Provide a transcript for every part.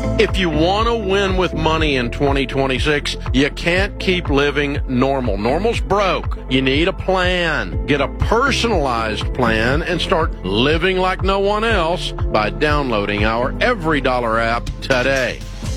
If you want to win with money in 2026, you can't keep living normal. Normal's broke. You need a plan. Get a personalized plan and start living like no one else by downloading our Every Dollar app today.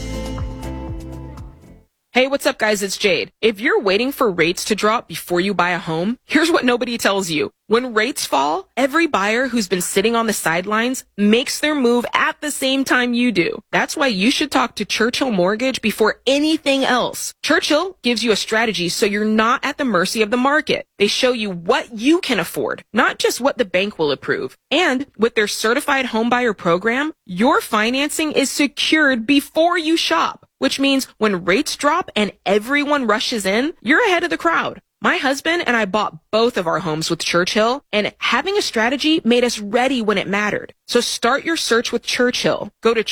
Hey, what's up, guys? It's Jade. If you're waiting for rates to drop before you buy a home, here's what nobody tells you. When rates fall, every buyer who's been sitting on the sidelines makes their move at the same time you do. That's why you should talk to Churchill Mortgage before anything else. Churchill gives you a strategy so you're not at the mercy of the market. They show you what you can afford, not just what the bank will approve. And with their certified homebuyer program, your financing is secured before you shop, which means when rates drop and everyone rushes in, you're ahead of the crowd. My husband and I bought both of our homes with Churchill, and having a strategy made us ready when it mattered. So start your search with Churchill. Go to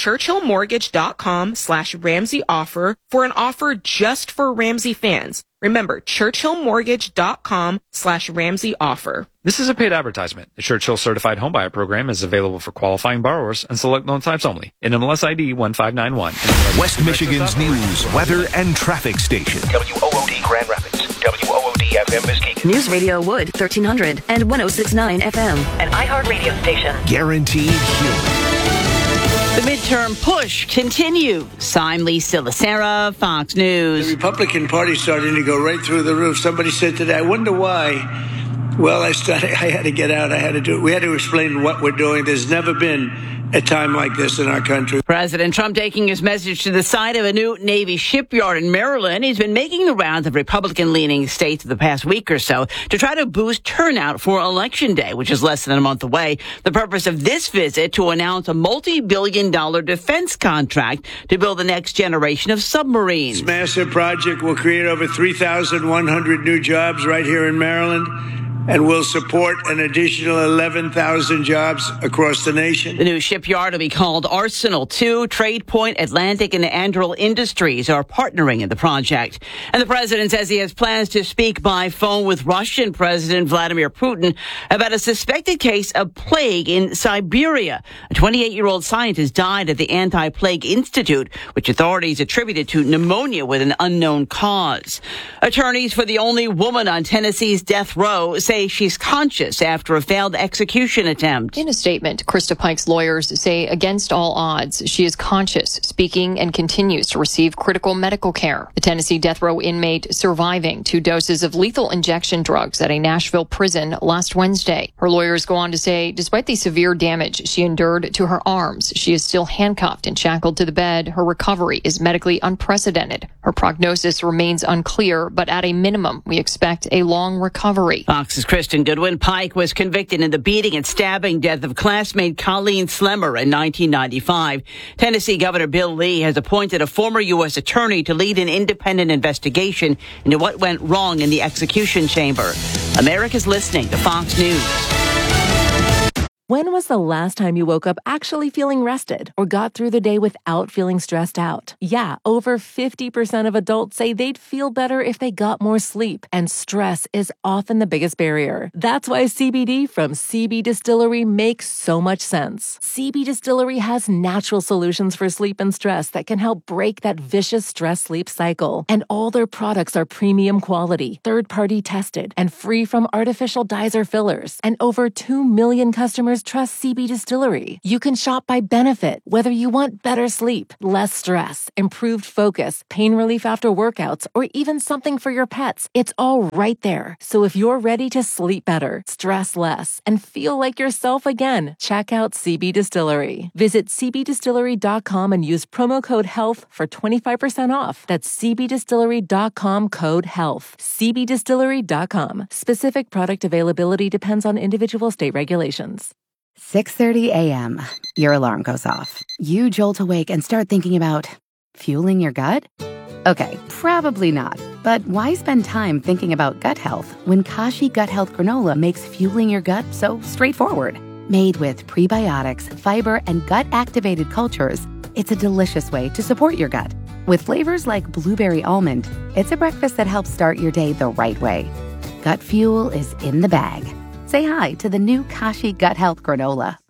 churchillmortgage.com/Ramsey offer for an offer just for Ramsey fans. Remember, churchillmortgage.com/Ramsey offer. This is a paid advertisement. The Churchill Certified Homebuyer Program is available for qualifying borrowers and select loan types only. NMLS ID 1591. West Michigan's news, weather, and traffic station. WOOD Grand Rapids. WOOD FM Muskegon. News Radio Wood 1300 and 106.9 FM. An iHeart radio station. Guaranteed healing. The midterm push continues. I'm Lisa Lacera, Fox News. The Republican Party starting to go right through the roof. Somebody said today, I wonder why. Well, I had to get out. I had to do it. We had to explain what we're doing. There's never been a time like this in our country. President Trump taking his message to the side of a new Navy shipyard in Maryland. He's been making the rounds of Republican-leaning states for the past week or so to try to boost turnout for Election Day, which is less than a month away. The purpose of this visit to announce a multi-billion-dollar defense contract to build the next generation of submarines. This massive project will create over 3,100 new jobs right here in Maryland, and will support an additional 11,000 jobs across the nation. The new shipyard will be called Arsenal 2. TradePoint, Atlantic, and Anduril Industries are partnering in the project. And the president says he has plans to speak by phone with Russian President Vladimir Putin about a suspected case of plague in Siberia. A 28-year-old scientist died at the Anti-Plague Institute, which authorities attributed to pneumonia with an unknown cause. Attorneys for the only woman on Tennessee's death row say she's conscious after a failed execution attempt. In a statement, Krista Pike's lawyers say against all odds, she is conscious, speaking, and continues to receive critical medical care. The Tennessee death row inmate surviving 2 doses of lethal injection drugs at a Nashville prison last Wednesday. Her lawyers go on to say, despite the severe damage she endured to her arms, she is still handcuffed and shackled to the bed. Her recovery is medically unprecedented. Her prognosis remains unclear, but at a minimum, we expect a long recovery. Fox's Kristen Goodwin. Pike was convicted in the beating and stabbing death of classmate Colleen Slemmer in 1995. Tennessee Governor Bill Lee has appointed a former U.S. attorney to lead an independent investigation into what went wrong in the execution chamber. America's listening to Fox News. When was the last time you woke up actually feeling rested or got through the day without feeling stressed out? Yeah, over 50% of adults say they'd feel better if they got more sleep, and stress is often the biggest barrier. That's why CBD from CB Distillery makes so much sense. CB Distillery has natural solutions for sleep and stress that can help break that vicious stress-sleep cycle. And all their products are premium quality, third-party tested, and free from artificial dyes or fillers. And over 2 million customers trust CB Distillery. You can shop by benefit, whether you want better sleep, less stress, improved focus, pain relief after workouts, or even something for your pets. It's all right there. So if you're ready to sleep better, stress less, and feel like yourself again, check out CB Distillery. Visit cbdistillery.com and use promo code HEALTH for 25% off. That's cbdistillery.com, code HEALTH. cbdistillery.com. Specific product availability depends on individual state regulations. 6:30 a.m. Your alarm goes off. You jolt awake and start thinking about fueling your gut? Okay, probably not. But why spend time thinking about gut health when Kashi Gut Health Granola makes fueling your gut so straightforward? Made with prebiotics, fiber, and gut-activated cultures, it's a delicious way to support your gut. With flavors like blueberry almond, it's a breakfast that helps start your day the right way. Gut fuel is in the bag. Say hi to the new Kashi Gut Health Granola.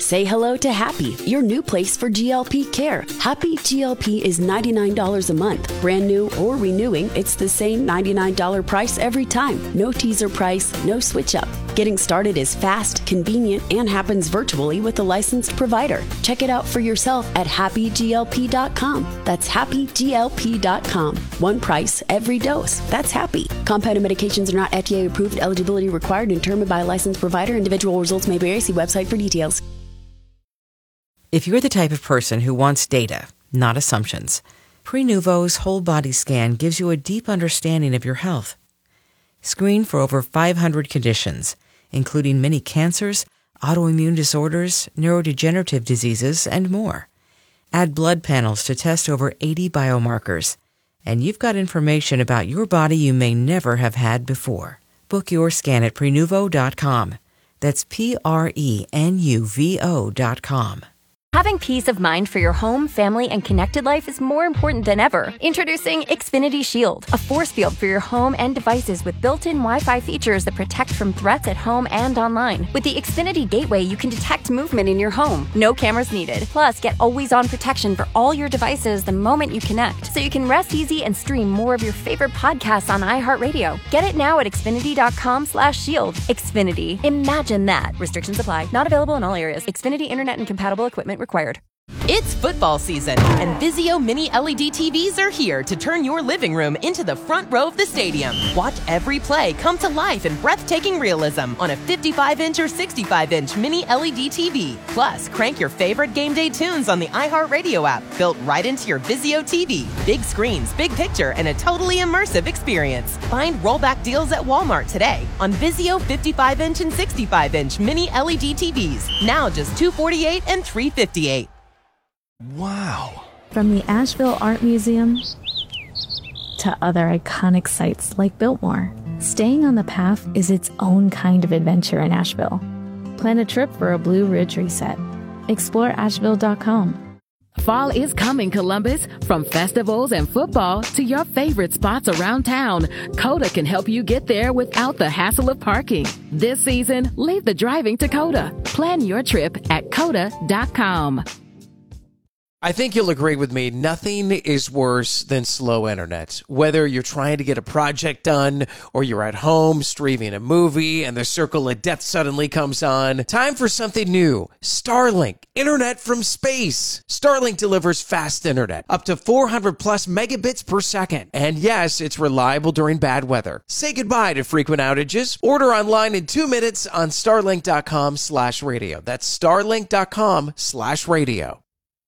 Say hello to Happy, your new place for GLP care. Happy GLP is $99 a month. Brand new or renewing, it's the same $99 price every time. No teaser price, no switch up. Getting started is fast, convenient, and happens virtually with a licensed provider. Check it out for yourself at happyglp.com. That's happyglp.com. One price, every dose. That's Happy. Compounded medications are not FDA approved. Eligibility required and determined by a licensed provider. Individual results may vary. See website for details. If you're the type of person who wants data, not assumptions, Prenuvo's whole body scan gives you a deep understanding of your health. Screen for over 500 conditions, including many cancers, autoimmune disorders, neurodegenerative diseases, and more. Add blood panels to test over 80 biomarkers, and you've got information about your body you may never have had before. Book your scan at Prenuvo.com. That's Prenuvo.com. Having peace of mind for your home, family, and connected life is more important than ever. Introducing Xfinity Shield, a force field for your home and devices with built-in Wi-Fi features that protect from threats at home and online. With the Xfinity Gateway, you can detect movement in your home. No cameras needed. Plus, get always-on protection for all your devices the moment you connect, so you can rest easy and stream more of your favorite podcasts on iHeartRadio. Get it now at Xfinity.com/shield. Xfinity. Imagine that. Restrictions apply. Not available in all areas. Xfinity Internet and compatible equipment required. It's football season, and Vizio Mini LED TVs are here to turn your living room into the front row of the stadium. Watch every play come to life in breathtaking realism on a 55-inch or 65-inch Mini LED TV. Plus, crank your favorite game day tunes on the iHeartRadio app, built right into your Vizio TV. Big screens, big picture, and a totally immersive experience. Find rollback deals at Walmart today on Vizio 55-inch and 65-inch Mini LED TVs. Now just $248 and $358. Wow. From the Asheville Art Museum to other iconic sites like Biltmore, staying on the path is its own kind of adventure in Asheville. Plan a trip for a Blue Ridge reset. Explore Asheville.com. Fall is coming, Columbus. From festivals and football to your favorite spots around town, Coda can help you get there without the hassle of parking. This season, leave the driving to Coda. Plan your trip at Coda.com. I think you'll agree with me. Nothing is worse than slow internet. Whether you're trying to get a project done or you're at home streaming a movie and the circle of death suddenly comes on, time for something new. Starlink, internet from space. Starlink delivers fast internet, up to 400 plus megabits per second. And yes, it's reliable during bad weather. Say goodbye to frequent outages. Order online in 2 minutes on starlink.com/radio. That's starlink.com/radio.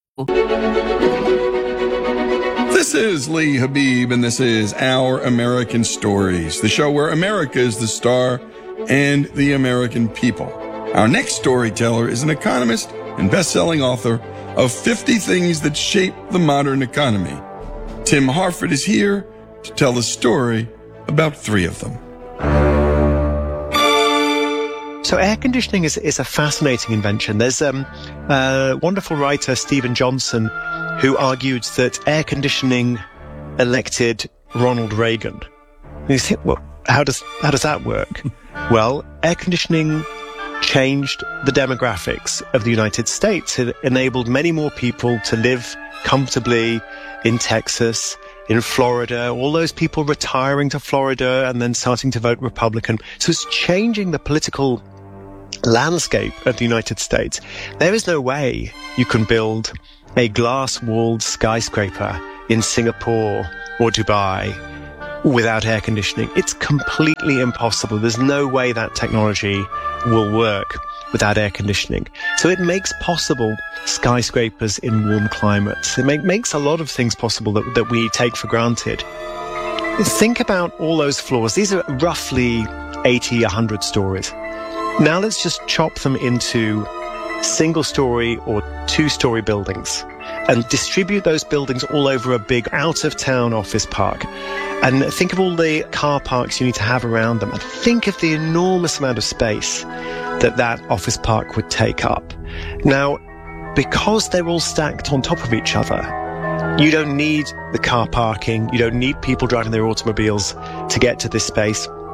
This is Lee Habib, and this is Our American Stories, the show where America is the star and the American people. Our next storyteller is an economist and best-selling author of 50 Things That Shape the Modern Economy. Tim Harford is here to tell the story about 3 of them. So air conditioning is a fascinating invention. There's a wonderful writer, Stephen Johnson, who argued that air conditioning elected Ronald Reagan. And you think, well, how does that work? Well, air conditioning changed the demographics of the United States. It enabled many more people to live comfortably in Texas, in Florida, all those people retiring to Florida and then starting to vote Republican. So it's changing the political landscape of the United States. There is no way you can build a glass-walled skyscraper in Singapore or Dubai without air conditioning. It's completely impossible. There's no way that technology will work without air conditioning. So it makes possible skyscrapers in warm climates. It makes a lot of things possible that we take for granted. Think about all those floors. These are roughly 80, 100 stories. Now let's just chop them into single-story or two-story buildings and distribute those buildings all over a big out-of-town office park. And think of all the car parks you need to have around them, and think of the enormous amount of space that office park would take up. Now, because they're all stacked on top of each other, you don't need the car parking, you don't need people driving their automobiles to get to this space.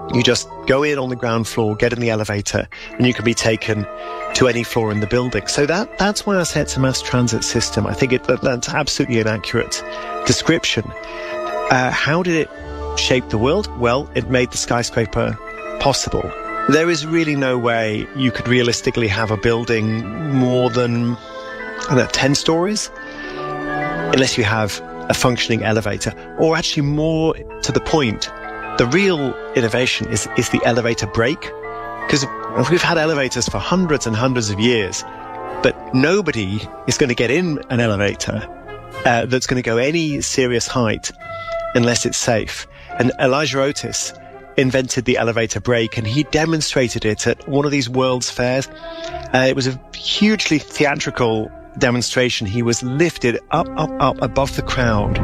You just go in on the ground floor, get in the elevator, and you can be taken to any floor in the building. So that's why I say it's a mass transit system. I think that's absolutely an accurate description. How did it shape the world? Well, it made the skyscraper possible. There is really no way you could realistically have a building more than 10 stories unless you have a functioning elevator. Or actually, more to the point, the real innovation is the elevator brake. Because we've had elevators for hundreds and hundreds of years, but nobody is going to get in an elevator that's going to go any serious height unless it's safe. And Elijah Otis invented the elevator brake, and he demonstrated it at one of these World's Fairs. It was a hugely theatrical demonstration. He was lifted up above the crowd.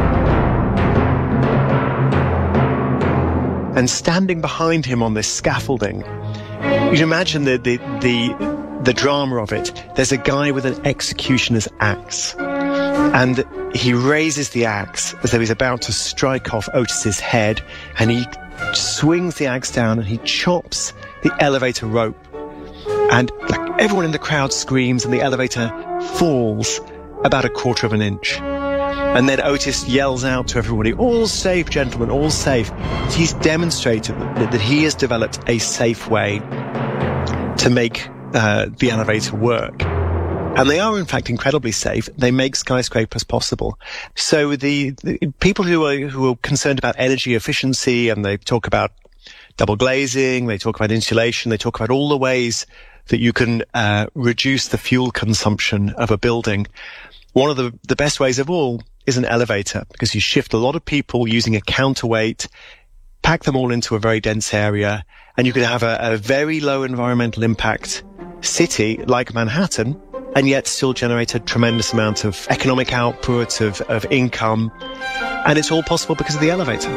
And standing behind him on this scaffolding, you can imagine the drama of it. There's a guy with an executioner's axe, and he raises the axe as though he's about to strike off Otis's head, and he swings the axe down and he chops the elevator rope. And everyone in the crowd screams, and the elevator falls about 1/4 of an inch. And then Otis yells out to everybody, "All safe, gentlemen, all safe." He's demonstrated that he has developed a safe way to make the elevator work. And they are, in fact, incredibly safe. They make skyscrapers possible. So the people who are concerned about energy efficiency, and they talk about double glazing, they talk about insulation, they talk about all the ways that you can reduce the fuel consumption of a building. One of the best ways of all is an elevator, because you shift a lot of people using a counterweight, pack them all into a very dense area, and you can have a very low environmental impact city like Manhattan, and yet still generate a tremendous amount of economic output, of income. And it's all possible because of the elevator.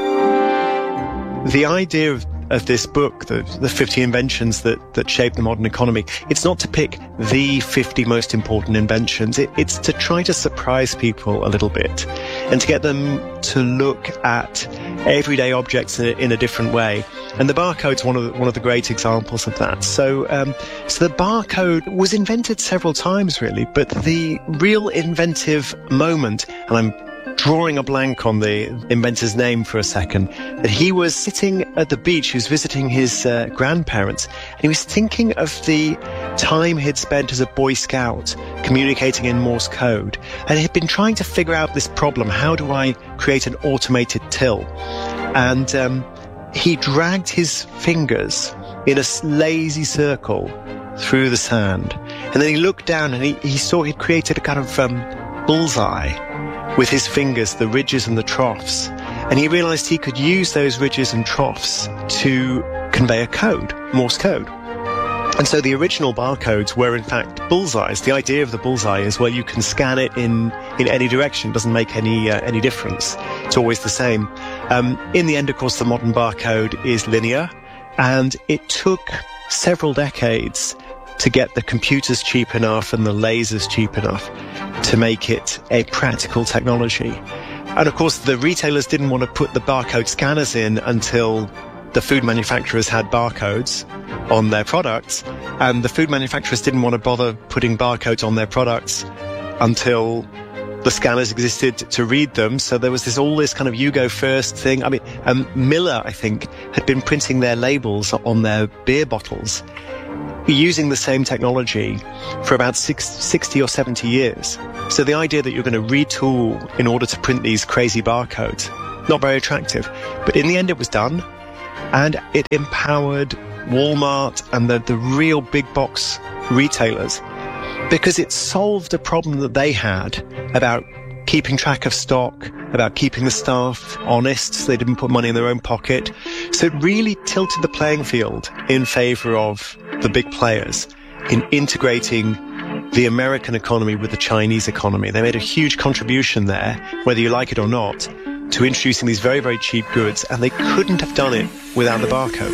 The idea of this book, the 50 inventions that shape the modern economy, it's not to pick the 50 most important inventions. It's to try to surprise people a little bit and to get them to look at everyday objects in a different way. And the barcode's one of the great examples of that. So the barcode was invented several times, really, but the real inventive moment, and I'm drawing a blank on the inventor's name for a second, that he was sitting at the beach, he was visiting his grandparents, and he was thinking of the time he'd spent as a Boy Scout communicating in Morse code, and he'd been trying to figure out this problem: how do I create an automated till? And he dragged his fingers in a lazy circle through the sand, and then he looked down and he saw he'd created a kind of bullseye with his fingers, the ridges and the troughs. And he realized he could use those ridges and troughs to convey a code, Morse code. And so the original barcodes were in fact bullseyes. The idea of the bullseye is, well, you can scan it in any direction. It doesn't make any difference. It's always the same. In the end, of course, the modern barcode is linear, and it took several decades to get the computers cheap enough and the lasers cheap enough to make it a practical technology. And of course, the retailers didn't want to put the barcode scanners in until the food manufacturers had barcodes on their products, and the food manufacturers didn't want to bother putting barcodes on their products until the scanners existed to read them. So there was all this kind of you go first thing. I mean, Miller, I think, had been printing their labels on their beer bottles using the same technology for about 60 or 70 years. So the idea that you're going to retool in order to print these crazy barcodes, not very attractive. But in the end, it was done, and it empowered Walmart and the real big box retailers, because it solved a problem that they had about keeping track of stock, about keeping the staff honest so they didn't put money in their own pocket. So it really tilted the playing field in favor of the big players in integrating the American economy with the Chinese economy. They made a huge contribution there, whether you like it or not, to introducing these very, very cheap goods, and they couldn't have done it without the barcode.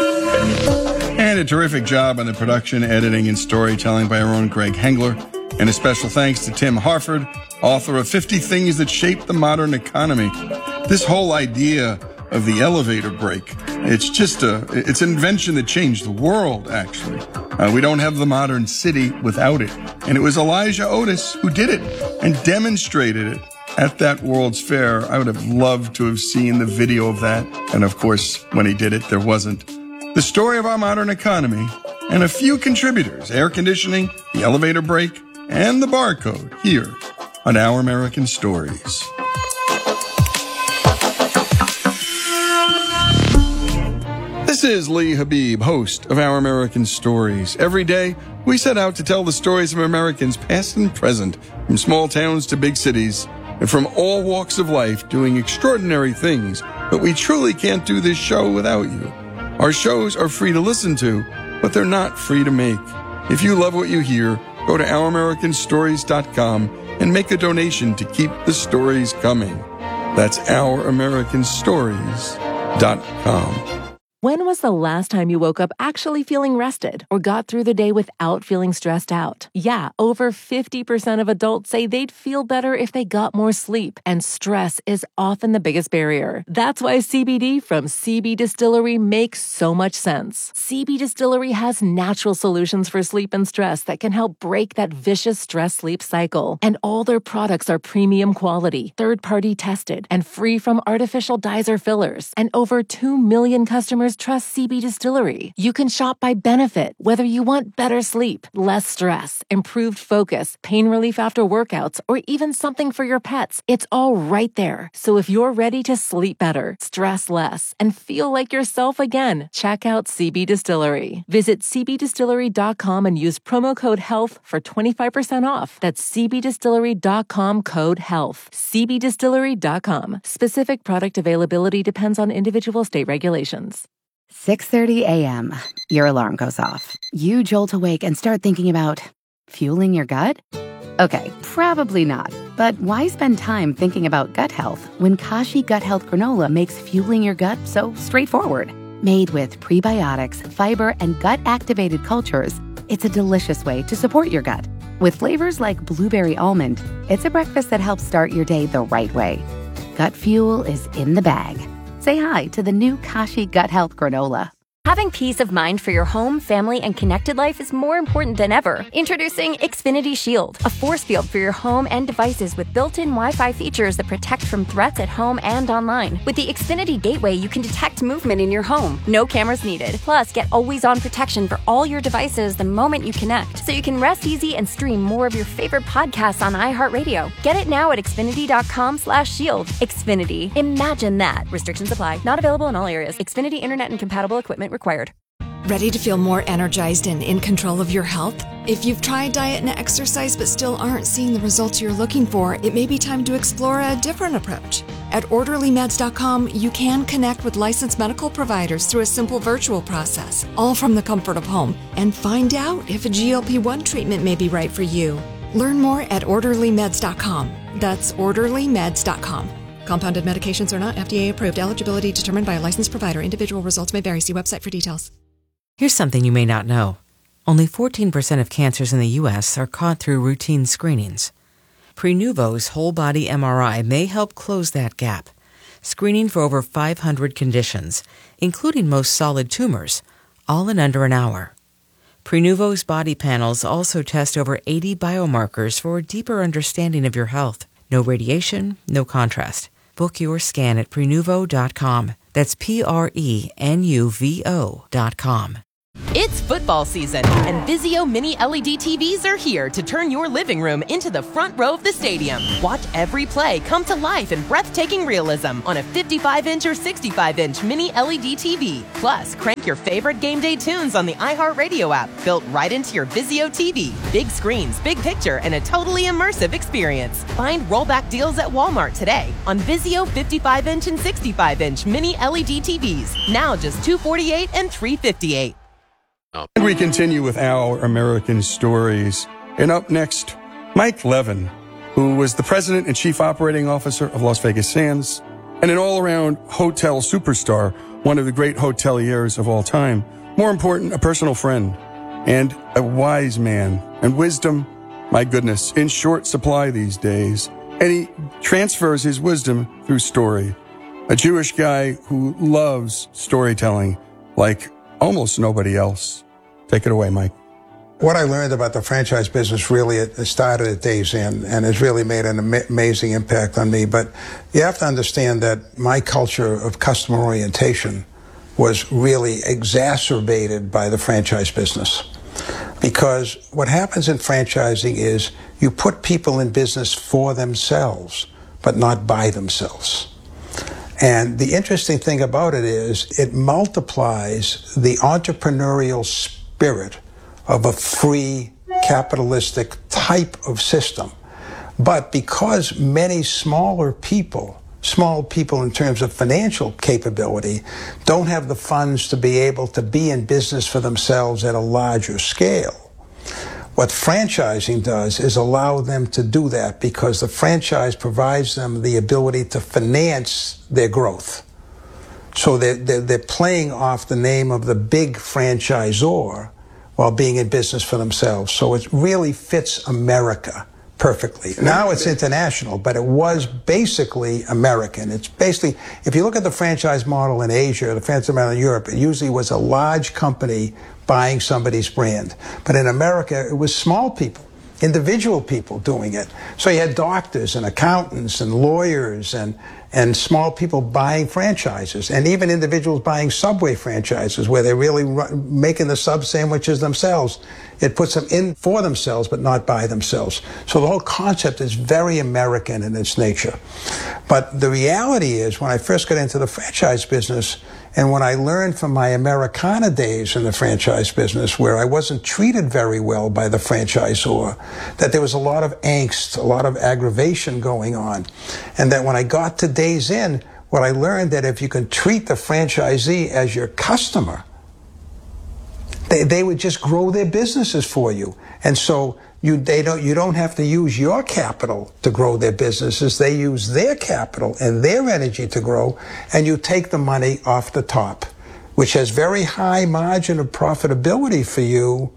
And a terrific job on the production, editing, and storytelling by our own Greg Hengler. And a special thanks to Tim Harford, author of 50 Things That Shaped the Modern Economy. This whole idea of the elevator brake It's an invention that changed the world, actually. We don't have the modern city without it. And it was Elijah Otis who did it and demonstrated it at that World's Fair. I would have loved to have seen the video of that. And of course, when he did it, there wasn't. The story of our modern economy and a few contributors, air conditioning, the elevator brake, and the barcode here on Our American Stories. This is Lee Habib, host of Our American Stories. Every day, we set out to tell the stories of Americans past and present, from small towns to big cities, and from all walks of life doing extraordinary things. But we truly can't do this show without you. Our shows are free to listen to, but they're not free to make. If you love what you hear, go to OurAmericanStories.com and make a donation to keep the stories coming. That's OurAmericanStories.com. When was the last time you woke up actually feeling rested or got through the day without feeling stressed out? Yeah, over 50% of adults say they'd feel better if they got more sleep, and stress is often the biggest barrier. That's why CBD from CB Distillery makes so much sense. CB Distillery has natural solutions for sleep and stress that can help break that vicious stress-sleep cycle. And all their products are premium quality, third-party tested, and free from artificial dyes or fillers. And over 2 million customers trust CB Distillery. You can shop by benefit, whether you want better sleep, less stress, improved focus, pain relief after workouts, or even something for your pets. It's all right there. So if you're ready to sleep better, stress less, and feel like yourself again, check out CB Distillery. Visit cbdistillery.com and use promo code HEALTH for 25% off. That's cbdistillery.com, code HEALTH. cbdistillery.com. Specific product availability depends on individual state regulations. 6:30 a.m. Your alarm goes off. You jolt awake and start thinking about fueling your gut? Okay, probably not. But why spend time thinking about gut health when Kashi Gut Health Granola makes fueling your gut so straightforward? Made with prebiotics, fiber, and gut-activated cultures, it's a delicious way to support your gut. With flavors like blueberry almond, it's a breakfast that helps start your day the right way. Gut fuel is in the bag. Say hi to the new Kashi Gut Health Granola. Having peace of mind for your home, family, and connected life is more important than ever. Introducing Xfinity Shield, a force field for your home and devices with built-in Wi-Fi features that protect from threats at home and online. With the Xfinity Gateway, you can detect movement in your home. No cameras needed. Plus, get always-on protection for all your devices the moment you connect, so you can rest easy and stream more of your favorite podcasts on iHeartRadio. Get it now at Xfinity.com/shield. Xfinity. Imagine that. Restrictions apply. Not available in all areas. Xfinity Internet and compatible equipment required. Ready to feel more energized and in control of your health? If you've tried diet and exercise but still aren't seeing the results you're looking for, it may be time to explore a different approach. At OrderlyMeds.com, you can connect with licensed medical providers through a simple virtual process, all from the comfort of home, and find out if a GLP-1 treatment may be right for you. Learn more at OrderlyMeds.com. That's OrderlyMeds.com. Compounded medications are not FDA approved. Eligibility determined by a licensed provider. Individual results may vary. See website for details. Here's something you may not know. Only 14% of cancers in the U.S. are caught through routine screenings. Prenuvo's whole body MRI may help close that gap, screening for over 500 conditions, including most solid tumors, all in under an hour. Prenuvo's body panels also test over 80 biomarkers for a deeper understanding of your health. No radiation, no contrast. Book your scan at Prenuvo.com. That's Prenuvo.com. It's football season, and Vizio Mini LED TVs are here to turn your living room into the front row of the stadium. Watch every play come to life in breathtaking realism on a 55-inch or 65-inch Mini LED TV. Plus, crank your favorite game day tunes on the iHeartRadio app, built right into your Vizio TV. Big screens, big picture, and a totally immersive experience. Find rollback deals at Walmart today on Vizio 55-inch and 65-inch Mini LED TVs. Now just $248 and $358. And we continue with Our American Stories. And up next, Mike Levin, who was the president and chief operating officer of Las Vegas Sands, and an all-around hotel superstar, one of the great hoteliers of all time. More important, a personal friend and a wise man. And wisdom, my goodness, in short supply these days. And he transfers his wisdom through story. a Jewish guy who loves storytelling like almost nobody else. Take it away, Mike. What I learned about the franchise business really started at Days Inn and has really made an amazing impact on me. But you have to understand that my culture of customer orientation was really exacerbated by the franchise business. Because what happens in franchising is you put people in business for themselves, but not by themselves. And the interesting thing about it is it multiplies the entrepreneurial spirit of a free capitalistic type of system. But because many small people in terms of financial capability, don't have the funds to be able to be in business for themselves at a larger scale, what franchising does is allow them to do that because the franchise provides them the ability to finance their growth. So they're playing off the name of the big franchisor while being in business for themselves. So it really fits America perfectly. Now it's international, but it was basically American. It's basically, if you look at the franchise model in Asia, the franchise model in Europe, it usually was a large company buying somebody's brand. But in America, it was small people, individual people doing it. So you had doctors and accountants and lawyers and small people buying franchises, and even individuals buying Subway franchises where they're really making the sub sandwiches themselves. It puts them in for themselves, but not by themselves. So the whole concept is very American in its nature. But the reality is, when I first got into the franchise business, and when I learned from my Americana days in the franchise business, where I wasn't treated very well by the franchisor, that there was a lot of angst, a lot of aggravation going on. And that when I got to Days Inn, what I learned that if you can treat the franchisee as your customer, they would just grow their businesses for you. And so you don't have to use your capital to grow their businesses. They use their capital and their energy to grow, and you take the money off the top, which has very high margin of profitability for you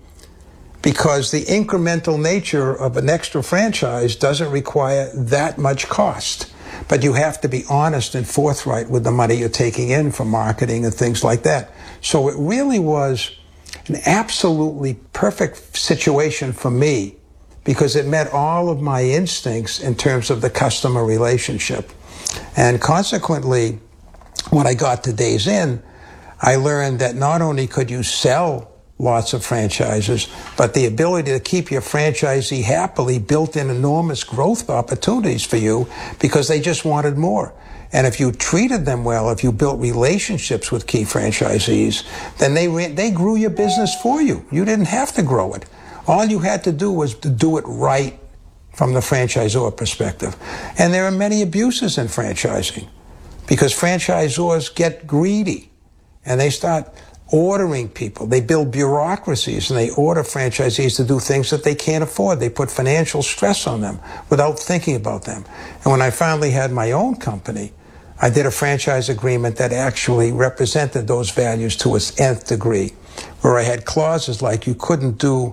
because the incremental nature of an extra franchise doesn't require that much cost. But you have to be honest and forthright with the money you're taking in for marketing and things like that. So it really was an absolutely perfect situation for me because it met all of my instincts in terms of the customer relationship. And consequently, when I got to Days Inn, I learned that not only could you sell lots of franchises, but the ability to keep your franchisee happily built in enormous growth opportunities for you because they just wanted more. And if you treated them well, if you built relationships with key franchisees, then they grew your business for you. You didn't have to grow it. All you had to do was to do it right from the franchisor perspective. And there are many abuses in franchising because franchisors get greedy and they start ordering people. They build bureaucracies and they order franchisees to do things that they can't afford. They put financial stress on them without thinking about them. And when I finally had my own company, I did a franchise agreement that actually represented those values to its nth degree, where I had clauses like you couldn't do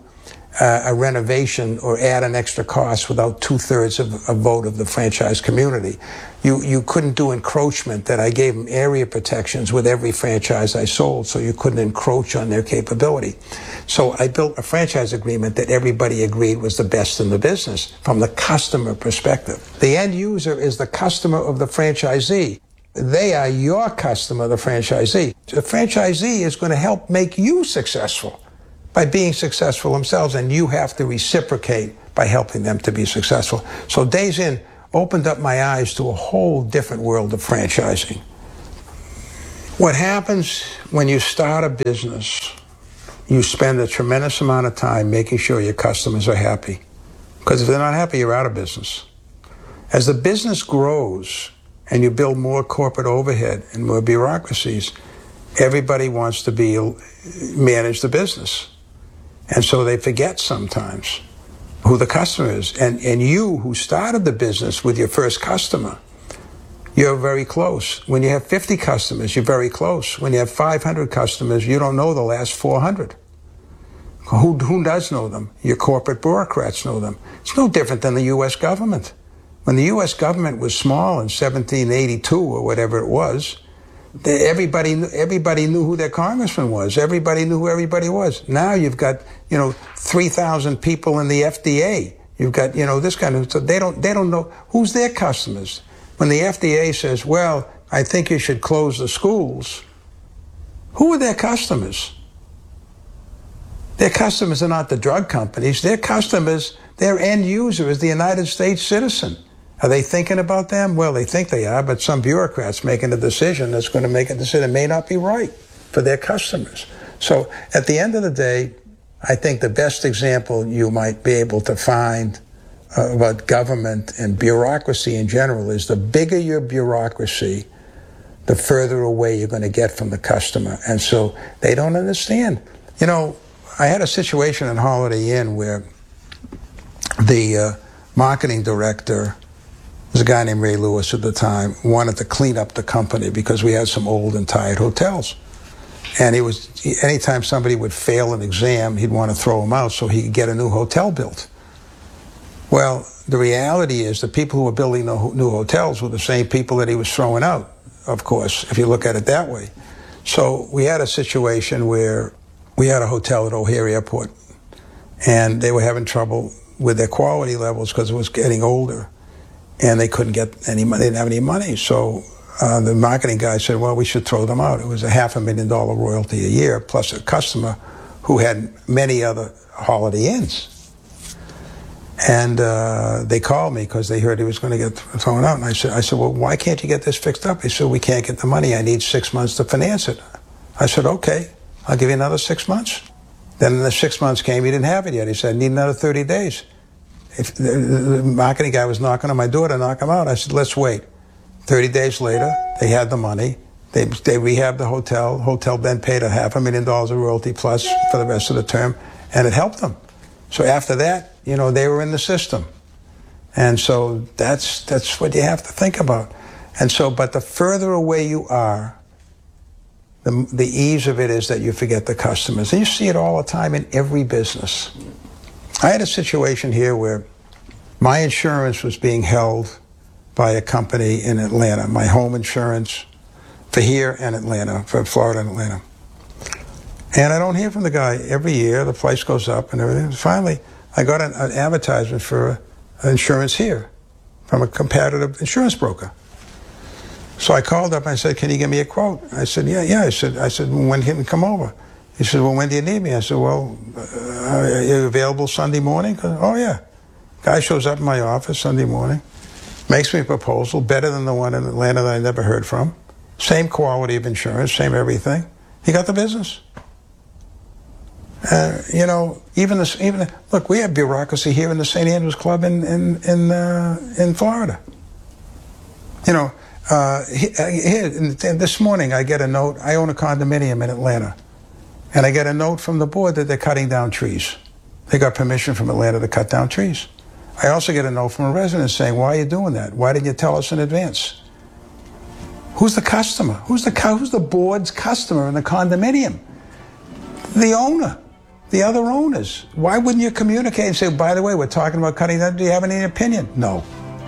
a renovation or add an extra cost without 2/3 of a vote of the franchise community. You couldn't do encroachment, that I gave them area protections with every franchise I sold, so you couldn't encroach on their capability. So I built a franchise agreement that everybody agreed was the best in the business from the customer perspective. The end user is the customer of the franchisee. They are your customer, the franchisee. The franchisee is going to help make you successful by being successful themselves, and you have to reciprocate by helping them to be successful. So Days Inn opened up my eyes to a whole different world of franchising. What happens when you start a business, you spend a tremendous amount of time making sure your customers are happy. Because if they're not happy, you're out of business. As the business grows and you build more corporate overhead and more bureaucracies, everybody wants to manage the business. And so they forget sometimes who the customer is. And you, who started the business with your first customer, you're very close. When you have 50 customers, you're very close. When you have 500 customers, you don't know the last 400. Who does know them? Your corporate bureaucrats know them. It's no different than the U.S. government. When the U.S. government was small in 1782 or whatever it was, everybody knew who their congressman was. Everybody knew who everybody was. Now you've got, 3,000 people in the FDA. You've got, this kind of, so they don't know who's their customers. When the FDA says, well, I think you should close the schools, who are their customers? Their customers are not the drug companies. Their customers, their end user is the United States citizen. Are they thinking about them? Well, they think they are, but some bureaucrat's making a decision that's going to make a decision that may not be right for their customers. So at the end of the day, I think the best example you might be able to find about government and bureaucracy in general is the bigger your bureaucracy, the further away you're going to get from the customer. And so they don't understand. I had a situation in Holiday Inn where the marketing director, was a guy named Ray Lewis at the time, wanted to clean up the company because we had some old and tired hotels. And anytime somebody would fail an exam, he'd want to throw them out so he could get a new hotel built. Well, the reality is the people who were building the new hotels were the same people that he was throwing out, of course, if you look at it that way. So we had a situation where we had a hotel at O'Hare Airport, and they were having trouble with their quality levels because it was getting older, and they couldn't get any money. They didn't have any money. So the marketing guy said, well, we should throw them out. It was a $500,000 royalty a year, plus a customer who had many other Holiday Inns. And they called me because they heard he was going to get thrown out. And I said, well, why can't you get this fixed up? He said, we can't get the money. I need 6 months to finance it. I said, okay, I'll give you another 6 months. Then the 6 months came, he didn't have it yet. He said, I need another 30 days. If the marketing guy was knocking on my door to knock him out, I said, let's wait. 30 days later, they had the money. They rehabbed the hotel. Hotel then paid a $500,000 of royalty plus for the rest of the term, and it helped them. So after that, they were in the system. And so that's what you have to think about. And so, but the further away you are, the ease of it is that you forget the customers. And you see it all the time in every business. I had a situation here where my insurance was being held by a company in Atlanta, my home insurance for here and Atlanta, for Florida and Atlanta. And I don't hear from the guy. Every year, the price goes up and everything. Finally, I got an advertisement for insurance here from a competitive insurance broker. So I called up and I said, can you give me a quote? I said, yeah. I said, when can you come over? He said, well, when do you need me? I said, well, are you available Sunday morning? Oh, yeah. Guy shows up in my office Sunday morning, makes me a proposal, better than the one in Atlanta that I never heard from. Same quality of insurance, same everything. He got the business. Look, we have bureaucracy here in the St. Andrews Club in Florida. This morning I get a note. I own a condominium in Atlanta, and I get a note from the board that they're cutting down trees. They got permission from Atlanta to cut down trees. I also get a note from a resident saying, why are you doing that? Why didn't you tell us in advance? Who's the customer? Who's the board's customer in the condominium? The owner, the other owners. Why wouldn't you communicate and say, by the way, we're talking about cutting that. Do you have any opinion? No.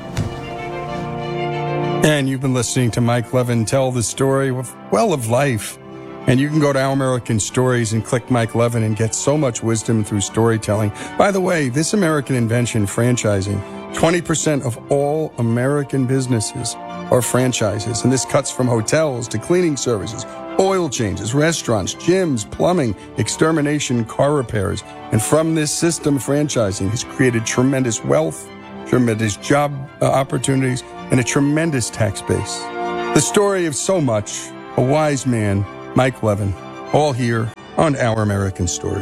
And you've been listening to Mike Levin tell the story of life. And you can go to Our American Stories and click Mike Levin and get so much wisdom through storytelling. By the way, this American invention, franchising, 20% of all American businesses are franchises. And this cuts from hotels to cleaning services, oil changes, restaurants, gyms, plumbing, extermination, car repairs. And from this system, franchising has created tremendous wealth, tremendous job opportunities, and a tremendous tax base. The story of so much, a wise man, Mike Levin, all here on Our American Stories.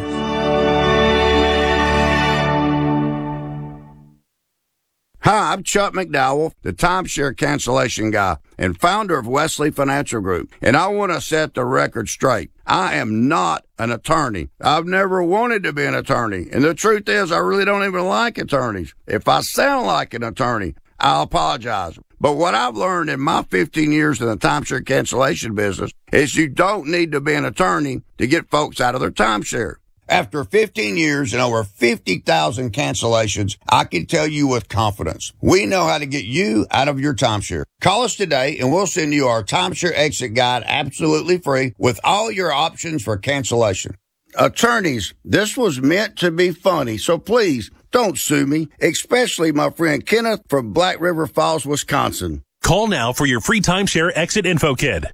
Hi, I'm Chuck McDowell, the timeshare cancellation guy and founder of Wesley Financial Group, and I want to set the record straight. I am not an attorney. I've never wanted to be an attorney, and the truth is I really don't even like attorneys. If I sound like an attorney, I'll apologize. But what I've learned in my 15 years in the timeshare cancellation business is you don't need to be an attorney to get folks out of their timeshare. After 15 years and over 50,000 cancellations, I can tell you with confidence, we know how to get you out of your timeshare. Call us today and we'll send you our timeshare exit guide absolutely free with all your options for cancellation. Attorneys, this was meant to be funny, so please don't sue me, especially my friend Kenneth from Black River Falls, Wisconsin. Call now for your free timeshare exit info kit.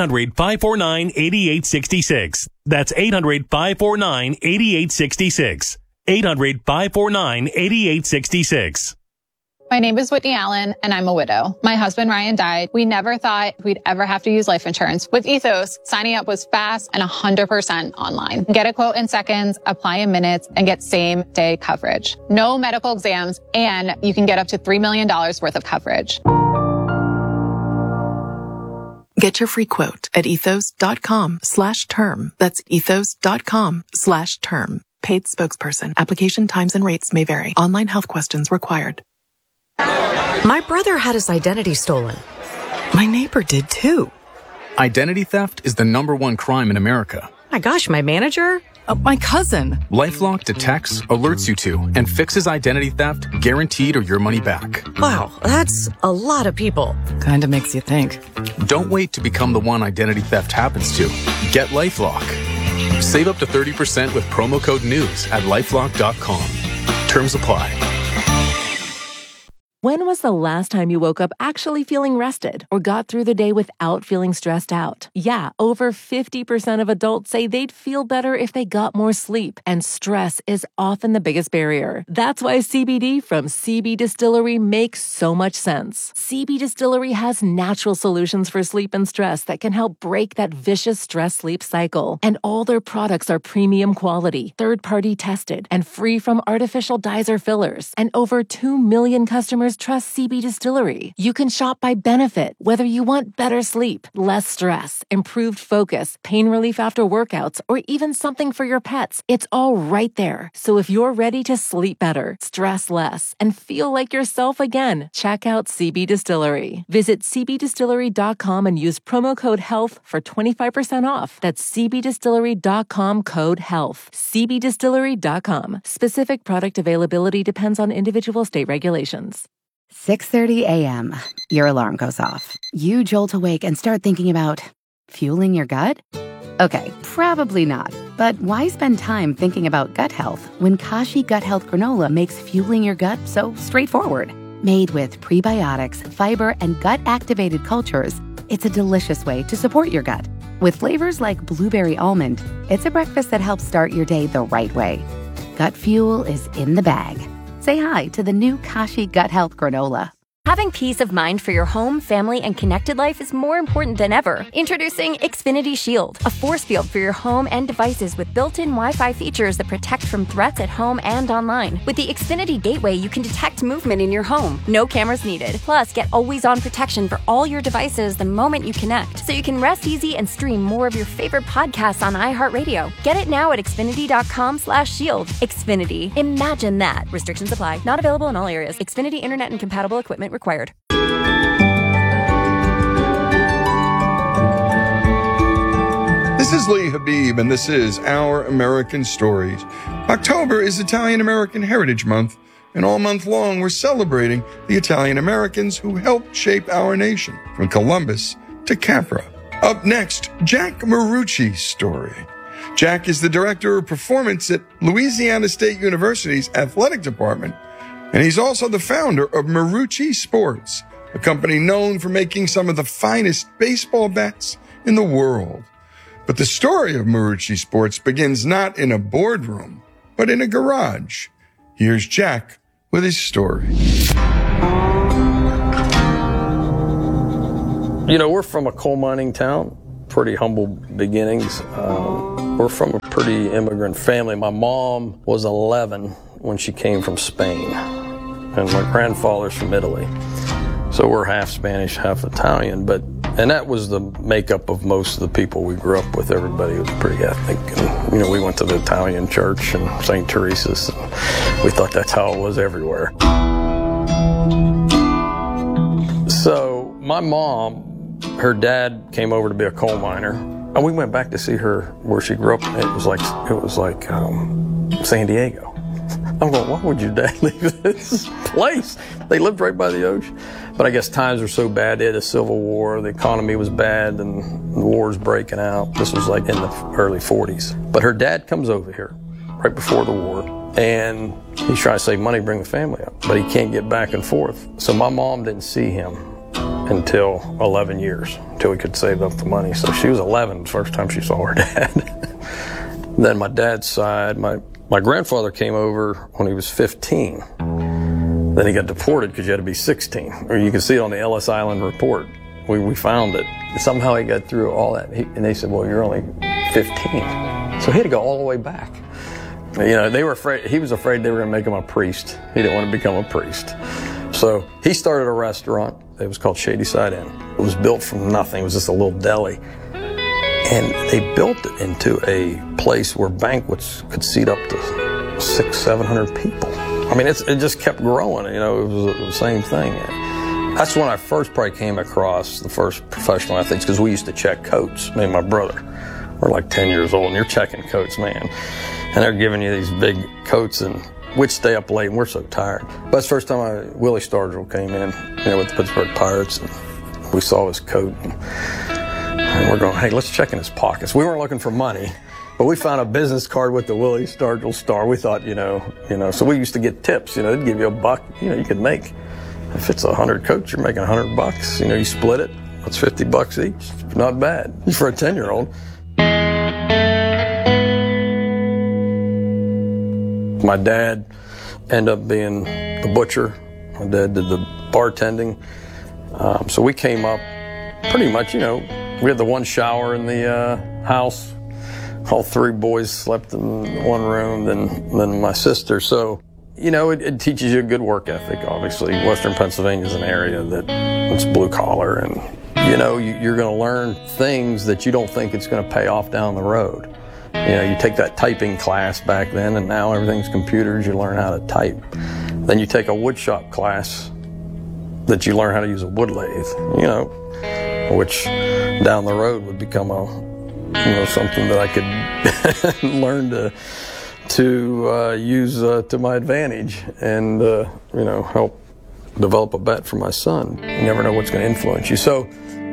800-549-8866. That's 800-549-8866. 800-549-8866. My name is Whitney Allen, and I'm a widow. My husband, Ryan, died. We never thought we'd ever have to use life insurance. With Ethos, signing up was fast and 100% online. Get a quote in seconds, apply in minutes, and get same-day coverage. No medical exams, and you can get up to $3 million worth of coverage. Get your free quote at ethos.com/term. That's ethos.com/term. Paid spokesperson. Application times and rates may vary. Online health questions required. My brother had his identity stolen. My neighbor did too. Identity theft is the #1 crime in America. My gosh, my manager? My cousin. LifeLock detects, alerts you to, and fixes identity theft guaranteed or your money back. Wow, that's a lot of people. Kinda makes you think. Don't wait to become the one identity theft happens to. Get LifeLock. Save up to 30% with promo code NEWS at LifeLock.com. Terms apply. When was the last time you woke up actually feeling rested or got through the day without feeling stressed out? Yeah, over 50% of adults say they'd feel better if they got more sleep, and stress is often the biggest barrier. That's why CBD from CB Distillery makes so much sense. CB Distillery has natural solutions for sleep and stress that can help break that vicious stress-sleep cycle. And all their products are premium quality, third-party tested, and free from artificial dyes or fillers. And over 2 million customers trust CB Distillery. You can shop by benefit, whether you want better sleep, less stress, improved focus, pain relief after workouts, or even something for your pets. It's all right there. So if you're ready to sleep better, stress less, and feel like yourself again, check out CB Distillery. Visit cbdistillery.com and use promo code HEALTH for 25% off. That's cbdistillery.com code HEALTH. cbdistillery.com. Specific product availability depends on individual state regulations. 6:30 a.m. Your alarm goes off. You jolt awake and start thinking about fueling your gut? Okay, probably not. But why spend time thinking about gut health when Kashi Gut Health Granola makes fueling your gut so straightforward? Made with prebiotics, fiber, and gut-activated cultures, it's a delicious way to support your gut. With flavors like blueberry almond, it's a breakfast that helps start your day the right way. Gut fuel is in the bag. Say hi to the new Kashi Gut Health Granola. Having peace of mind for your home, family, and connected life is more important than ever. Introducing Xfinity Shield, a force field for your home and devices with built-in Wi-Fi features that protect from threats at home and online. With the Xfinity Gateway, you can detect movement in your home. No cameras needed. Plus, get always-on protection for all your devices the moment you connect, so you can rest easy and stream more of your favorite podcasts on iHeartRadio. Get it now at Xfinity.com/shield. Xfinity. Imagine that. Restrictions apply. Not available in all areas. Xfinity Internet and compatible equipment required. This is Lee Habib, and this is Our American Stories. October is Italian American Heritage Month, and all month long we're celebrating the Italian Americans who helped shape our nation, from Columbus to Capra. Up next, Jack Marucci's story. Jack is the Director of Performance at Louisiana State University's Athletic Department, and he's also the founder of Marucci Sports, a company known for making some of the finest baseball bats in the world. But the story of Marucci Sports begins not in a boardroom, but in a garage. Here's Jack with his story. You know, we're from a coal mining town, pretty humble beginnings. We're from a pretty immigrant family. My mom was 11 when she came from Spain, and my grandfather's from Italy. So we're half Spanish, half Italian, and that was the makeup of most of the people we grew up with. Everybody was pretty ethnic, and, you know, we went to the Italian church in St. Teresa's, and we thought that's how it was everywhere. So my mom, her dad came over to be a coal miner, And we went back to see her where she grew up. It was like San Diego. I'm going, why would your dad leave this place? They lived right by the ocean. But I guess times were so bad. They had a civil war. The economy was bad, and the war was breaking out. This was like in the early 40s. But her dad comes over here right before the war, and he's trying to save money, bring the family up. But he can't get back and forth. So my mom didn't see him until 11 years, until he could save up the money. So she was 11 the first time she saw her dad. Then my dad's side, my grandfather came over when he was 15. Then he got deported because you had to be 16. Or you can see it on the Ellis Island report. We found it. Somehow he got through all that. And they said, well, you're only 15. So he had to go all the way back. You know, they were afraid. He was afraid they were going to make him a priest. He didn't want to become a priest. So he started a restaurant. It was called Shady Side Inn. It was built from nothing. It was just a little deli. And they built it into a place where banquets could seat up to 600-700 people. I mean, it just kept growing. You know, it was the same thing. That's when I first probably came across the first professional athletes, because we used to check coats, me and my brother. We're like 10 years old, and you're checking coats, man. And they're giving you these big coats, and we'd stay up late, and we're so tired. But that's the first time Willie Stargell came in, you know, with the Pittsburgh Pirates, and we saw his coat, and we're going, hey, let's check in his pockets. We weren't looking for money, but we found a business card with the Willie Stargell star. We thought, you know, so we used to get tips. You know, they'd give you $1. You know, you could make, if it's 100 coats, you're making $100. You know, you split it. That's $50 each. Not bad for a 10-year-old. My dad ended up being the butcher. My dad did the bartending. So we came up pretty much, you know, we had the one shower in the house. All three boys slept in one room, then my sister. So, you know, it teaches you a good work ethic, obviously. Western Pennsylvania is an area it's blue collar, and, you know, you're going to learn things that you don't think it's going to pay off down the road. You know, you take that typing class back then, and now everything's computers. You learn how to type. Then you take a woodshop class that you learn how to use a wood lathe, you know, which down the road would become something that I could learn to use to my advantage, and you know, help develop a bat for my son. You never know what's going to influence you. So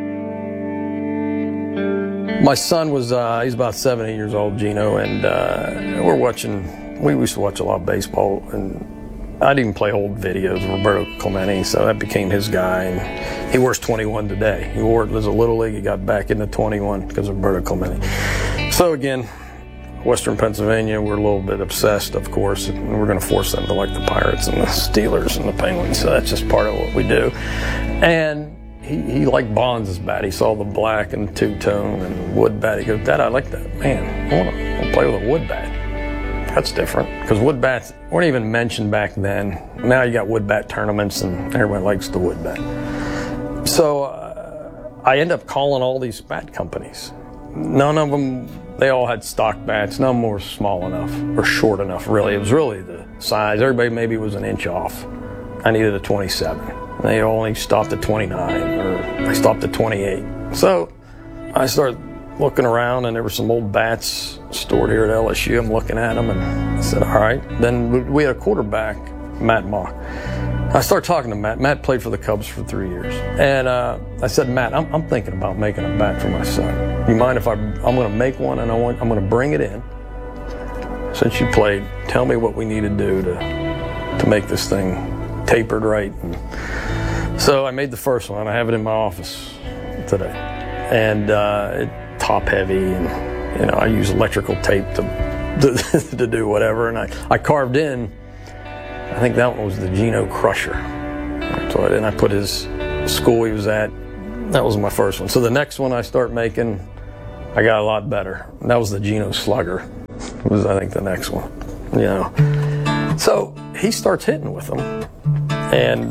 my son was he's about 7 years old, Gino, and we used to watch a lot of baseball, and I'd even play old videos of Roberto Clemente, so that became his guy. And he wears 21 today. He wore it as a little league. He got back into 21 because of Roberto Clemente. So again, Western Pennsylvania, we're a little bit obsessed, of course, and we're going to force them to like the Pirates and the Steelers and the Penguins. So that's just part of what we do. And he liked Bonds' bat. He saw the black and two-tone and wood bat. He goes, Dad, I like that. Man, I want to play with a wood bat. That's different, because wood bats weren't even mentioned back then. Now you got wood bat tournaments, and everyone likes the wood bat. So I end up calling all these bat companies. None of them, they all had stock bats. None of them were small enough or short enough, really. It was really the size. Everybody maybe was an inch off. I needed a 27. They only stopped at 29, or they stopped at 28. So I started looking around, and there were some old bats stored here at LSU. I'm looking at them, and I said, all right. Then we had a quarterback, Matt Mock. I started talking to Matt. Matt played for the Cubs for 3 years. And I said, Matt, I'm thinking about making a bat for my son. You mind if I'm going to make one, and I'm going to bring it in. Since you played, tell me what we need to do to make this thing tapered right. And so I made the first one. I have it in my office today. And it's top heavy, and you know, I use electrical tape to do whatever. And I carved in, I think that one was the Gino Crusher. So and I put his school he was at. That was my first one. So the next one I start making, I got a lot better. And that was the Gino Slugger. It was, I think, the next one. You know, so he starts hitting with them, and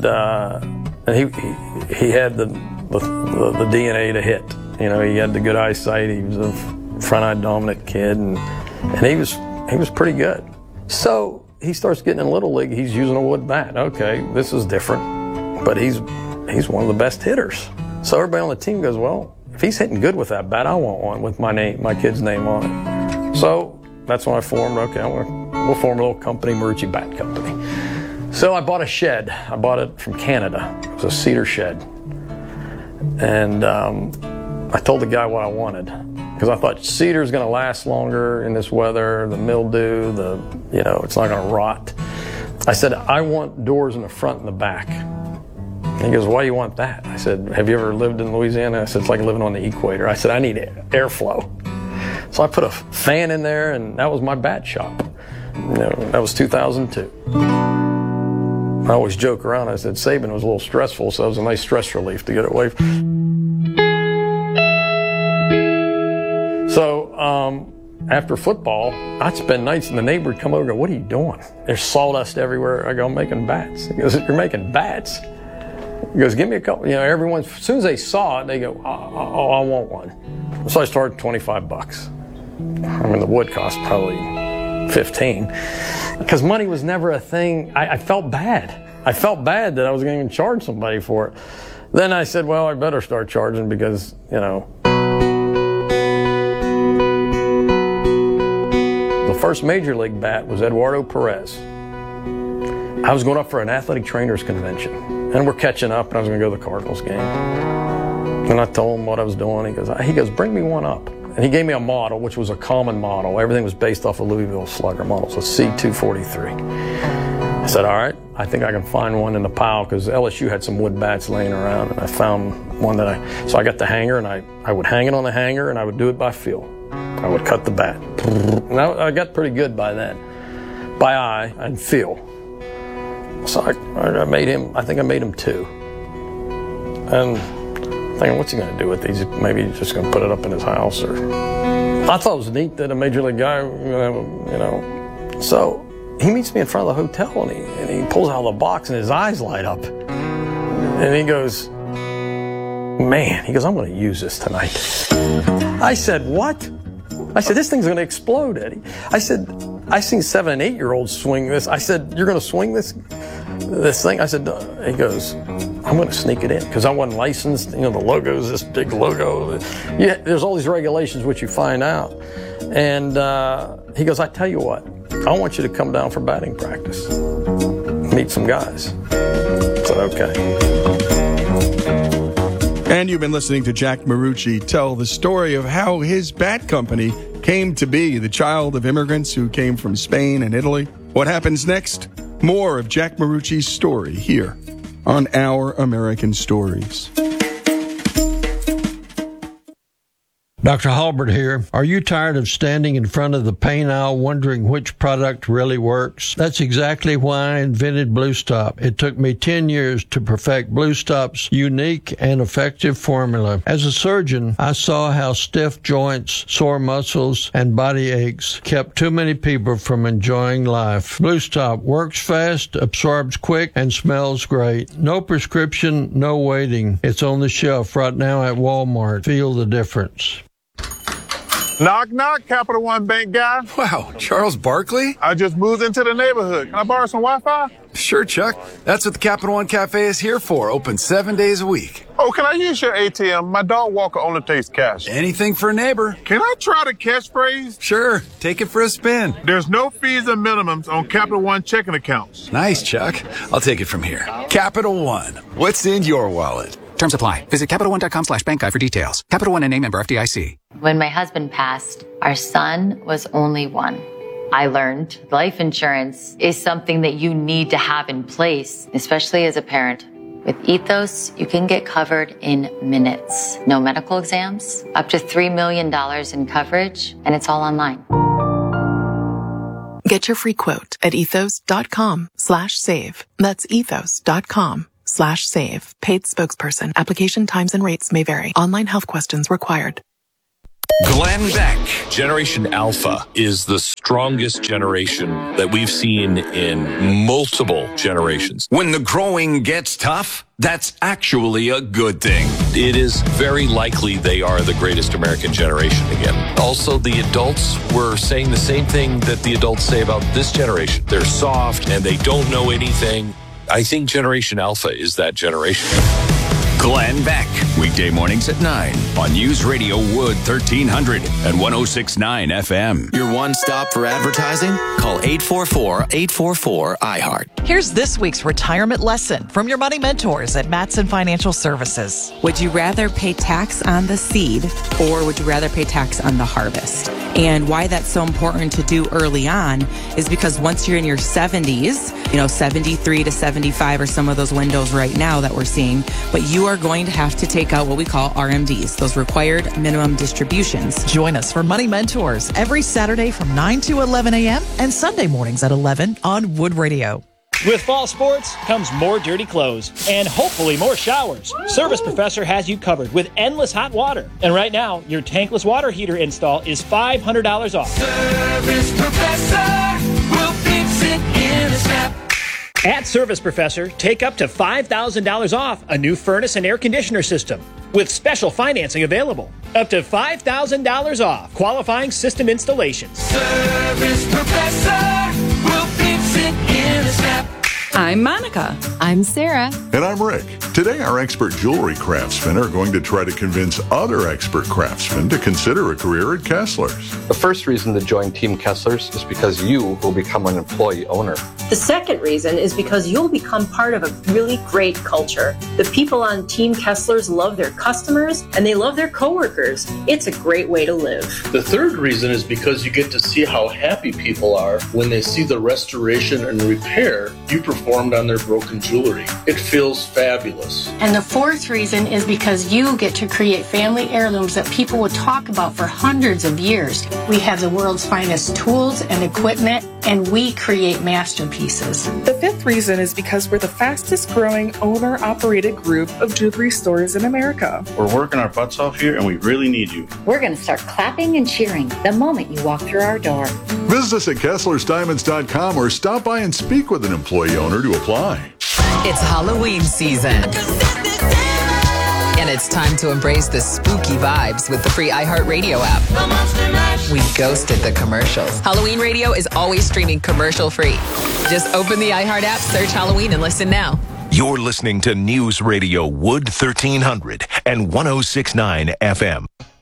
he had the DNA to hit. You know, he had the good eyesight. He was a front-eyed dominant kid, and he was pretty good. So he starts getting in Little League. He's using a wood bat. Okay, this is different, but he's one of the best hitters. So everybody on the team goes, well, if he's hitting good with that bat, I want one with my kid's name on it. So that's when I formed, we'll form a little company, Marucci Bat Company. So I bought a shed. I bought it from Canada. It was a cedar shed. And I told the guy what I wanted, because I thought cedar's going to last longer in this weather, the mildew, it's not going to rot. I said, I want doors in the front and the back. And he goes, why do you want that? I said, have you ever lived in Louisiana? I said, it's like living on the equator. I said, I need airflow. So I put a fan in there, and that was my bat shop. That was 2002. I always joke around. I said Saban was a little stressful, so it was a nice stress relief to get away from. So after football, I'd spend nights, and the neighbor would come over and go, what are you doing? There's sawdust everywhere. I go, I'm making bats. He goes, you're making bats? He goes, give me a couple. Everyone, as soon as they saw it, they go, oh, I want one. So I started $25. The wood cost probably 15, because money was never a thing. I felt bad. I felt bad that I was going to charge somebody for it. Then I said, well, I better start charging, because, the first major league bat was Eduardo Perez. I was going up for an athletic trainers convention, and we're catching up, and I was going to go to the Cardinals game. And I told him what I was doing. He goes, bring me one up. And he gave me a model, which was a common model. Everything was based off of Louisville Slugger models, a C243. I said, all right, I think I can find one in the pile, because LSU had some wood bats laying around, and I found one so I got the hanger, and I would hang it on the hanger, and I would do it by feel. I would cut the bat. And I got pretty good by then, by eye and feel. So I think I made him 2. And thinking, what's he going to do with these? Maybe he's just going to put it up in his house. Or I thought it was neat that a major league guy, So he meets me in front of the hotel, and he pulls out of the box, and his eyes light up. And he goes, man, I'm going to use this tonight. I said, what? I said, this thing's going to explode, Eddie. I said, I seen 7- and 8-year-olds swing this. I said, you're going to swing this thing? I said, he goes, I'm going to sneak it in, because I wasn't licensed. The logo's this big logo. Yeah, there's all these regulations which you find out. And he goes, I tell you what, I want you to come down for batting practice. Meet some guys. I said, okay. And you've been listening to Jack Marucci tell the story of how his bat company came to be, the child of immigrants who came from Spain and Italy. What happens next? More of Jack Marucci's story here on Our American Stories. Dr. Halbert here. Are you tired of standing in front of the paint aisle wondering which product really works? That's exactly why I invented Blue Stop. It took me 10 years to perfect Blue Stop's unique and effective formula. As a surgeon, I saw how stiff joints, sore muscles, and body aches kept too many people from enjoying life. Blue Stop works fast, absorbs quick, and smells great. No prescription, no waiting. It's on the shelf right now at Walmart. Feel the difference. Knock, knock, Capital One Bank guy. Wow, Charles Barkley? I just moved into the neighborhood. Can I borrow some Wi-Fi? Sure, Chuck. That's what the Capital One Cafe is here for. Open 7 days a week. Oh, can I use your ATM? My dog walker only takes cash. Anything for a neighbor. Can I try the catchphrase? Sure. Take it for a spin. There's no fees and minimums on Capital One checking accounts. Nice, Chuck. I'll take it from here. Capital One. What's in your wallet? Terms apply. Visit CapitalOne.com/bankguide for details. Capital One and name member FDIC. When my husband passed, our son was only 1. I learned life insurance is something that you need to have in place, especially as a parent. With Ethos, you can get covered in minutes. No medical exams, up to $3 million in coverage, and it's all online. Get your free quote at ethos.com/save. That's ethos.com/save. Paid spokesperson. Application times and rates may vary. Online health questions required. Glenn Beck. Generation Alpha is the strongest generation that we've seen in multiple generations. When the growing gets tough, that's actually a good thing. It is very likely they are the greatest American generation again. Also, the adults were saying the same thing that the adults say about this generation. They're soft and they don't know anything. I think Generation Alpha is that generation. Glenn Beck, weekday mornings at 9 on News Radio Wood 1300 and 106.9 FM. Your one stop for advertising? Call 844-844-iHeart. Here's this week's retirement lesson from your money mentors at Mattson Financial Services. Would you rather pay tax on the seed or would you rather pay tax on the harvest? And why that's so important to do early on is because once you're in your 70s, 73 to 75 are some of those windows right now that we're seeing, but you are going to have to take out what we call RMDs, those required minimum distributions. Join us for Money Mentors every Saturday from 9 to 11 a.m. and Sunday mornings at 11 on Wood Radio. With fall sports comes more dirty clothes and hopefully more showers. Service Professor has you covered with endless hot water. And right now, your tankless water heater install is $500 off. Service Professor will fix it in a snap. At Service Professor, take up to $5,000 off a new furnace and air conditioner system with special financing available. Up to $5,000 off qualifying system installations. Service Professor will fix it in a snap. I'm Monica. I'm Sarah. And I'm Rick. Today, our expert jewelry craftsmen are going to try to convince other expert craftsmen to consider a career at Kessler's. The first reason to join Team Kessler's is because you will become an employee owner. The second reason is because you'll become part of a really great culture. The people on Team Kessler's love their customers and they love their coworkers. It's a great way to live. The third reason is because you get to see how happy people are when they see the restoration and repair you performed on their broken jewelry. It feels fabulous. And the fourth reason is because you get to create family heirlooms that people will talk about for hundreds of years. We have the world's finest tools and equipment, and we create masterpieces. The fifth reason is because we're the fastest growing owner-operated group of jewelry stores in America. We're working our butts off here, and we really need you. We're going to start clapping and cheering the moment you walk through our door. Visit us at KesslersDiamonds.com or stop by and speak with an employee owner to apply. It's Halloween season. And it's time to embrace the spooky vibes with the free iHeartRadio app. We ghosted the commercials. Halloween Radio is always streaming commercial free. Just open the iHeart app, search Halloween, and listen now. You're listening to News Radio Wood 1300 and 106.9 FM.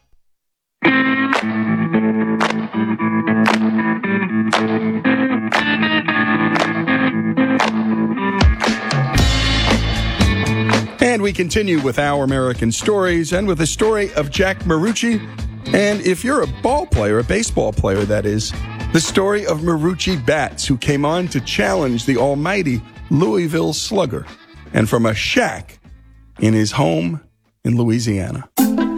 And we continue with Our American Stories and with the story of Jack Marucci. And if you're a ball player, a baseball player that is, the story of Marucci Bats, who came on to challenge the almighty Louisville Slugger, and from a shack in his home in Louisiana.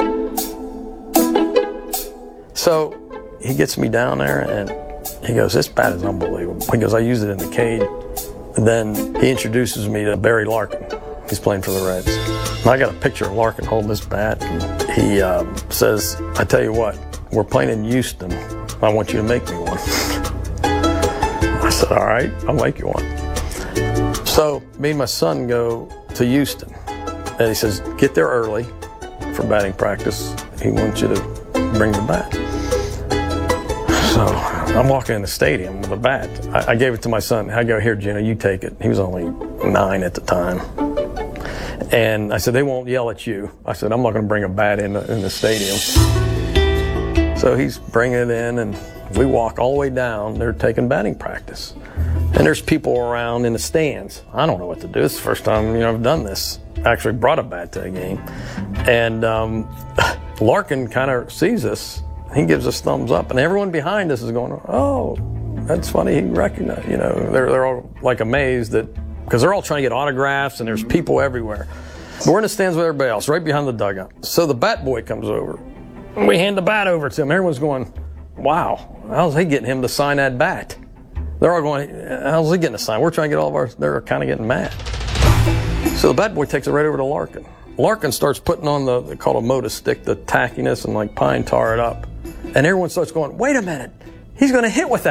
So he gets me down there and he goes, this bat is unbelievable. He goes, I used it in the cage. And then he introduces me to Barry Larkin. He's playing for the Reds. And I got a picture of Larkin holding this bat. And he says, I tell you what, we're playing in Houston. I want you to make me one. I said, all right, I'll make you one. So me and my son go to Houston. And he says, get there early for batting practice. He wants you to bring the bat. So I'm walking in the stadium with a bat. I gave it to my son. I go, here, Gina, you take it. He was only 9 at the time. And I said, they won't yell at you. I said, I'm not going to bring a bat in the stadium. So he's bringing it in, and we walk all the way down. They're taking batting practice. And there's people around in the stands. I don't know what to do. It's the first time I've done this. I actually brought a bat to a game. And Larkin kind of sees us. He gives us thumbs up. And everyone behind us is going, oh, that's funny. He recognized, they're all like amazed that, because they're all trying to get autographs and there's people everywhere. But we're in the stands with everybody else, right behind the dugout. So the bat boy comes over. And we hand the bat over to him. Everyone's going, wow, how's he getting him to sign that bat? They're all going, how's he getting a sign? We're trying to get all of ours. They're kind of getting mad. So the bat boy takes it right over to Larkin. Larkin starts putting on they call it a Moda stick, the tackiness, and like pine tar it up. And everyone starts going, wait a minute, he's going to hit with that.